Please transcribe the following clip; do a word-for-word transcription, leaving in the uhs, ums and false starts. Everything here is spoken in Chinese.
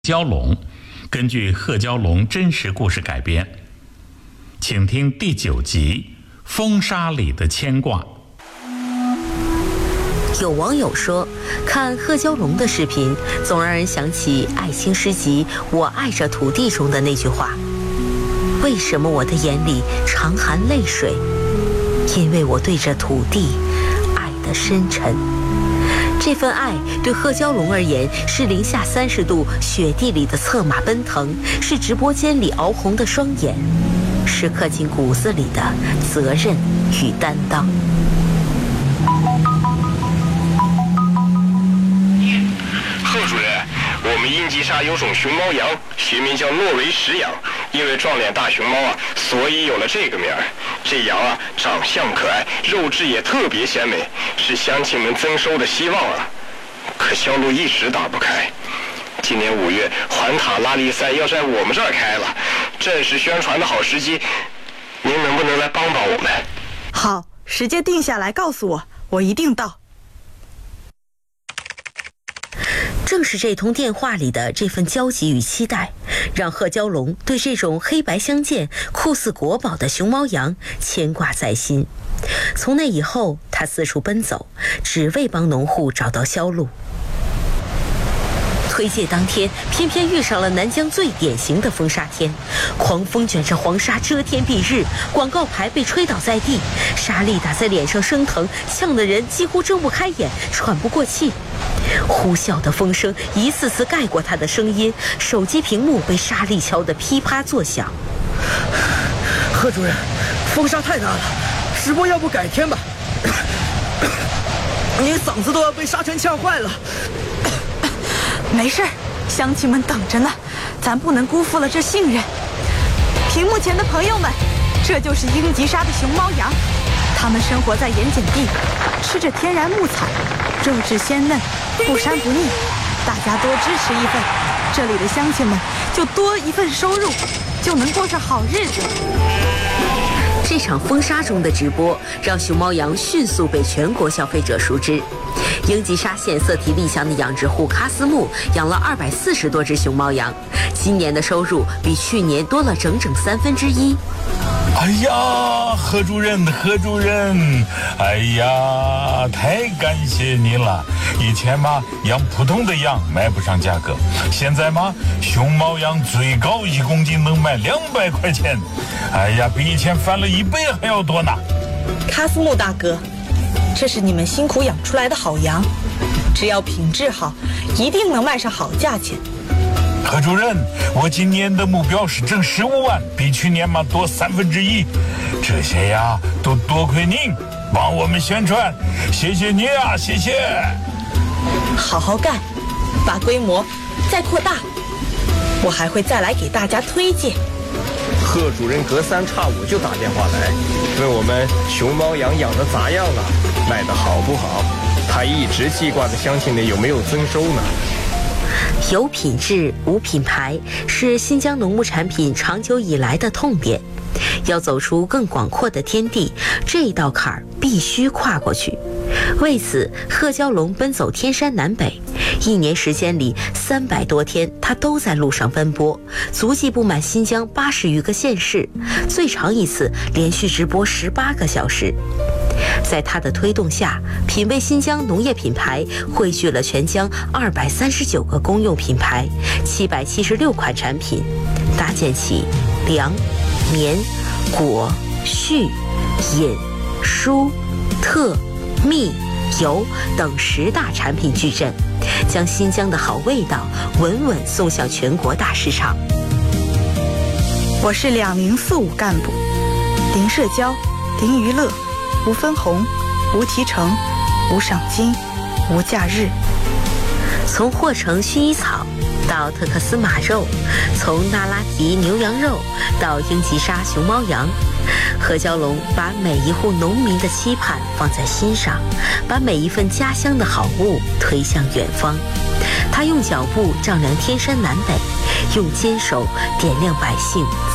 蛟龙，根据贺蛟龙真实故事改编，请听第九集《风沙里的牵挂》。 有网友说，看贺蛟龙的视频，总让人想起爱情诗集《我爱着土地》中的那句话：为什么我的眼里常含泪水？因为我对这土地爱得深沉。这份爱对贺蛟龙而言，是零下三十度雪地里的策马奔腾，是直播间里熬红的双眼，是刻进骨子里的责任与担当。 贺主任，我们英吉沙有种熊猫羊，学名叫诺维什羊，因为撞脸大熊猫啊，所以有了这个名儿。这羊啊，长相可爱，肉质也特别鲜美，是乡亲们增收的希望啊。可销路一直打不开。今年五月，环塔拉力赛要在我们这儿开了，正是宣传的好时机。您能不能来帮帮我们？ 好，时间定下来告诉我，我一定到。 正是这通电话里的这份焦急与期待，让贺蛟龙对这种黑白相间、酷似国宝的熊猫羊牵挂在心。从那以后，他四处奔走，只为帮农户找到销路。推介当天，偏偏遇上了南疆最典型的风沙天，狂风卷着黄沙遮天蔽日，广告牌被吹倒在地，沙粒打在脸上生疼，呛得人几乎睁不开眼，喘不过气。呼啸的风声一次次盖过他的声音，手机屏幕被沙粒敲得噼啪作响。 贺主任，风沙太大了，直播要不改天吧？你嗓子都要被沙尘呛坏了。 没事，乡亲们等着呢，咱不能辜负了这信任。屏幕前的朋友们，这就是英吉沙的熊猫羊，它们生活在盐碱地，吃着天然牧草，肉质鲜嫩，不膻不腻。大家多支持一份，这里的乡亲们就多一份收入，就能过上好日子。 这场风沙中的直播让熊猫羊迅速被全国消费者熟知。英吉沙县色体丽祥的养殖户卡斯木养了二百四十多只熊猫羊，今年的收入比去年多了整整三分之一。 哎呀，贺主任，贺主任，哎呀，太感谢你了！以前嘛，养普通的羊卖不上价格，现在嘛，熊猫羊最高一公斤能卖两百块钱，哎呀，比以前翻了一倍还要多呢。 卡斯木大哥，这是你们辛苦养出来的好羊，只要品质好，一定能卖上好价钱。 贺主任，我今年的目标是挣十五万，比去年嘛多三分之一。这些呀，都多亏您帮我们宣传，谢谢你啊，谢谢。 好好干，把规模再扩大，我还会再来给大家推荐。 贺主任隔三差五就打电话来，问我们熊猫羊养的咋样了，卖的好不好。他一直记挂着乡亲们有没有增收呢。 有品质无品牌是新疆农牧产品长久以来的痛点，要走出更广阔的天地，这道坎儿必须跨过去。为此，贺蛟龙奔走天山南北，一年时间里三百多天，他都在路上奔波，足迹布满新疆八十余个县市，最长一次连续直播十八个小时。在他的推动下，品味新疆农业品牌汇聚了全疆二百三十九个公用品牌，七百七十六款产品，搭建起粮、棉、果、畜、饮、蔬、特、蜜、油等十大产品矩阵，将新疆的好味道稳稳送向全国大市场。 我是两零四五干部，零社交，零娱乐，无分红，无提成，无赏金，无假日。 从霍城薰衣草到特克斯马肉，从那拉提牛羊肉到英吉沙熊猫羊，贺蛟龙把每一户农民的期盼放在心上，把每一份家乡的好物推向远方。他用脚步丈量天山南北，用坚守点亮百姓